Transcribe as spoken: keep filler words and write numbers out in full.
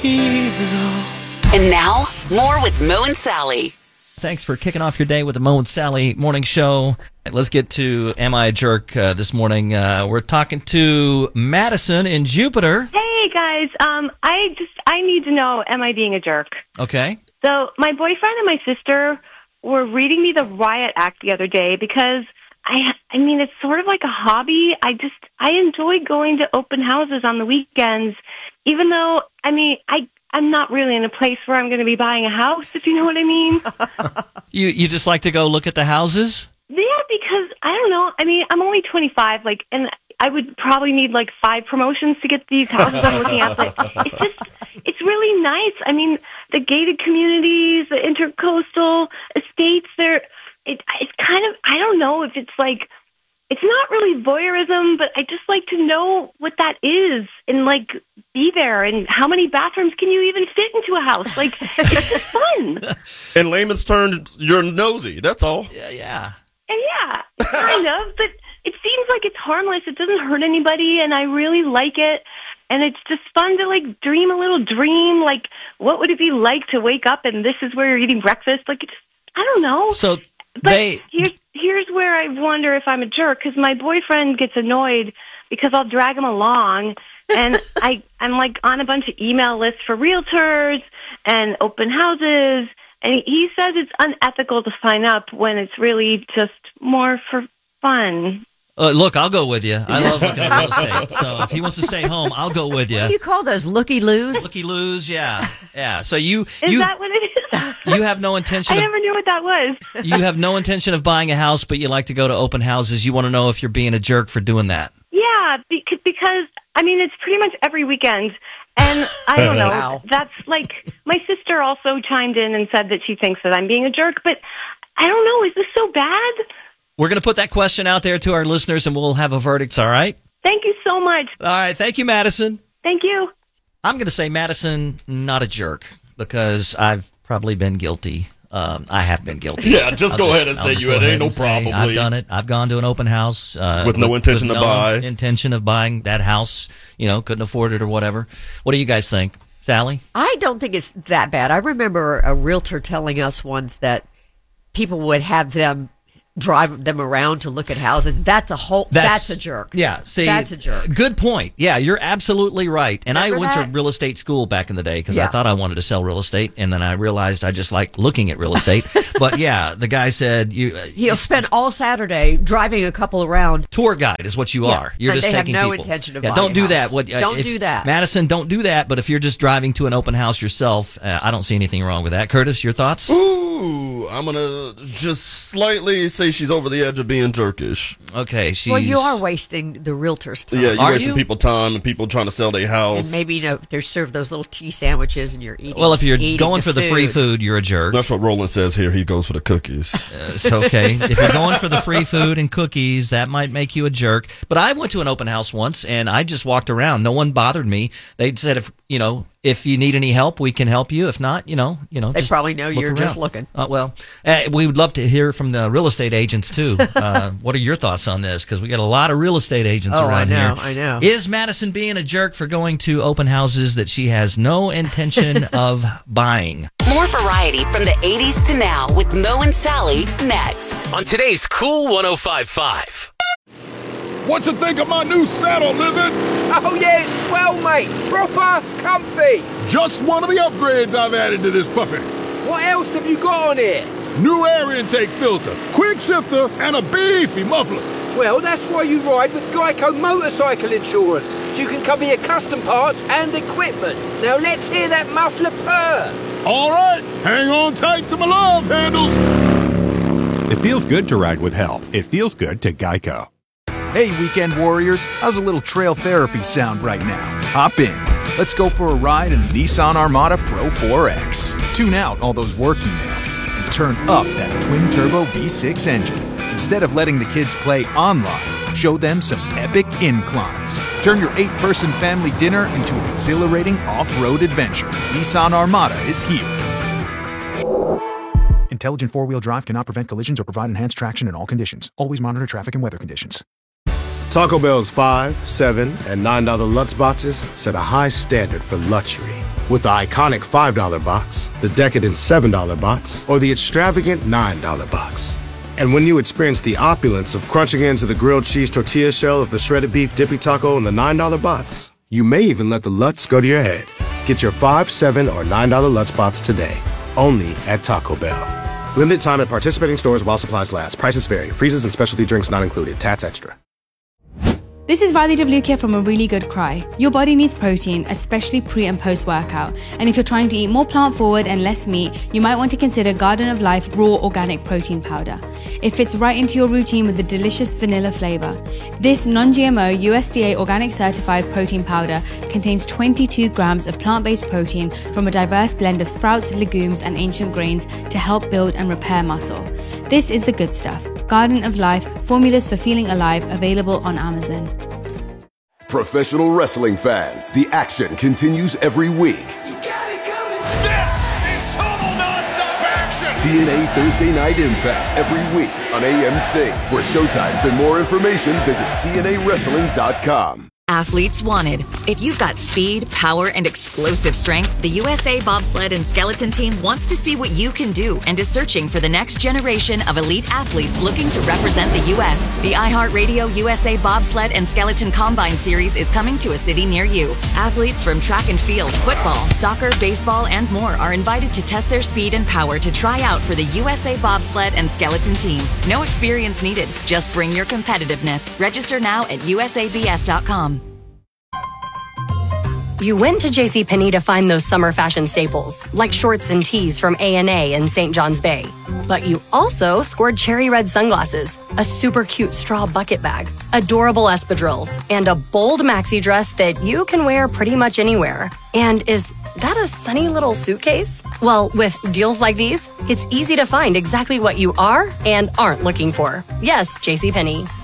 hero. And now, more with Mo and Sally. Thanks for kicking off your day with the Mo and Sally morning show. Let's get to Am I a Jerk uh, this morning. Uh, we're talking to Madison in Jupiter. Hey, guys. Um, I just, I need to know, am I being a jerk? Okay. So my boyfriend and my sister were reading me the Riot Act the other day because, I, I mean, it's sort of like a hobby. I just, I enjoy going to open houses on the weekends, even though, I mean, I, I'm not really in a place where I'm going to be buying a house, if you know what I mean. You you just like to go look at the houses? Yeah, because, I don't know, I mean, I'm only twenty-five, like, and I would probably need, like, five promotions to get these houses I'm looking at, but it's just, it's really nice. I mean, the gated communities, the intercoastal estates, they're, it, it's kind of, I don't know if it's like, it's not really voyeurism, but I just like to know what that is and, like, be there. And how many bathrooms can you even fit into a house? Like, it's just fun. In layman's terms, you're nosy. That's all. Yeah, yeah. And yeah, kind of. But it seems like it's harmless. It doesn't hurt anybody, and I really like it. And it's just fun to, like, dream a little dream. Like, what would it be like to wake up and this is where you're eating breakfast? Like, it's, I don't know. So but they... Here's, here's where I wonder if I'm a jerk, because my boyfriend gets annoyed because I'll drag him along, and I, I'm, like, on a bunch of email lists for realtors and open houses, and he says it's unethical to sign up when it's really just more for fun. Uh, look, I'll go with you. I love looking at real estate. So if he wants to stay home, I'll go with you. What do you call those, looky-loos? Looky-loos, yeah. Yeah. So you... Is you, that what it is? You have no intention I of... never knew what that was. You have no intention of buying a house, but you like to go to open houses. You want to know if you're being a jerk for doing that. Yeah, because, I mean, it's pretty much every weekend. And I don't know, Wow. that's like, my sister also chimed in and said that she thinks that I'm being a jerk, but I don't know, is this so bad? We're going to put that question out there to our listeners, and we'll have a verdict, all right? Thank you so much. All right. Thank you, Madison. Thank you. I'm going to say Madison, not a jerk, because I've probably been guilty. Um, I have been guilty. Yeah, just I'll go ahead and I'll say just you go had. ahead Ain't no and say probably. I've done it. I've gone to an open house uh, With no intention with to no buy. intention of buying that house. You know, couldn't afford it or whatever. What do you guys think, Sally? I don't think it's that bad. I remember a realtor telling us once that people would have them drive them around to look at houses. That's a whole. That's, that's a jerk. Yeah, see, that's a jerk. Good point. Yeah, you're absolutely right. And Remember I went that? to real estate school back in the day because Yeah. I thought I wanted to sell real estate, and then I realized I just like looking at real estate. But yeah, the guy said you uh, He'll spend all Saturday driving a couple around. tour guide is what you Yeah, are. You're and just they have taking no people. intention of yeah, buying don't do a that. house. What, uh, Don't if- do that. Madison. Don't do that. But if you're just driving to an open house yourself, uh, I don't see anything wrong with that. Curtis, your thoughts? Ooh, I'm going to just slightly say she's over the edge of being jerkish. Okay, she's. Well, you are wasting the realtor's time. Yeah, you're Are wasting you? people time and people trying to sell their house. And maybe, you know, they're served those little tea sandwiches and you're eating. Well, if you're eating going the for the free food, you're a jerk. That's what Roland says here. He goes for the cookies. Uh, it's okay. If you're going for the free food and cookies, that might make you a jerk. But I went to an open house once, and I just walked around. No one bothered me. They said, if you know, if you need any help, we can help you. If not, you know, you know, They just probably know look you're just around. looking. Uh, well, uh, we would love to hear from the real estate agents too. Uh, what are your thoughts on this? Because we got a lot of real estate agents Oh, I around know, here. I know. Is Madison being a jerk for going to open houses that she has no intention of buying? More variety from the eighties to now with Mo and Sally next. On today's Cool one oh five point five. What you think of my new saddle, Lizard? Oh yeah, it's swell, mate. Proper comfy. Just one of the upgrades I've added to this puppy. What else have you got on here? New air intake filter, quick shifter, and a beefy muffler. Well, that's why you ride with Geico Motorcycle Insurance, so you can cover your custom parts and equipment. Now let's hear that muffler purr. All right, hang on tight to my love handles. It feels good to ride with help. It feels good to Geico. Hey, weekend warriors, how's a little trail therapy sound right now? Hop in. Let's go for a ride in the Nissan Armada Pro four X. Tune out all those work emails and turn up that twin-turbo V six engine. Instead of letting the kids play online, show them some epic inclines. Turn your eight-person family dinner into an exhilarating off-road adventure. Nissan Armada is here. Intelligent four-wheel drive cannot prevent collisions or provide enhanced traction in all conditions. Always monitor traffic and weather conditions. Taco Bell's five, seven, and nine dollar Lutz boxes set a high standard for luxury. With the iconic five dollar box, the decadent seven dollar box, or the extravagant nine dollar box. And when you experience the opulence of crunching into the grilled cheese tortilla shell of the shredded beef dippy taco in the nine dollar box, you may even let the Lutz go to your head. Get your five, seven, or nine dollar Lutz box today, only at Taco Bell. Limited time at participating stores while supplies last. Prices vary. Freezes and specialty drinks not included. Tats extra. This is Riley DeVluke from A Really Good Cry. Your body needs protein, especially pre and post workout. And if you're trying to eat more plant forward and less meat, you might want to consider Garden of Life Raw Organic Protein Powder. It fits right into your routine with a delicious vanilla flavor. This non-G M O U S D A organic certified protein powder contains twenty-two grams of plant-based protein from a diverse blend of sprouts, legumes, and ancient grains to help build and repair muscle. This is the good stuff. Garden of Life, formulas for feeling alive, available on Amazon. Professional wrestling fans, the action continues every week. You got it coming. This is total nonstop action. T N A Thursday Night Impact every week on A M C. For showtimes and more information, visit T N A wrestling dot com. Athletes wanted. If you've got speed, power, and explosive strength, the U S A Bobsled and Skeleton Team wants to see what you can do and is searching for the next generation of elite athletes looking to represent the U S. The iHeartRadio U S A Bobsled and Skeleton Combine Series is coming to a city near you. Athletes from track and field, football, soccer, baseball, and more are invited to test their speed and power to try out for the U S A Bobsled and Skeleton Team. No experience needed. Just bring your competitiveness. Register now at U S A B S dot com. You went to JCPenney to find those summer fashion staples, like shorts and tees from A and A in Saint John's Bay. But you also scored cherry red sunglasses, a super cute straw bucket bag, adorable espadrilles, and a bold maxi dress that you can wear pretty much anywhere. And is that a sunny little suitcase? Well, with deals like these, it's easy to find exactly what you are and aren't looking for. Yes, JCPenney.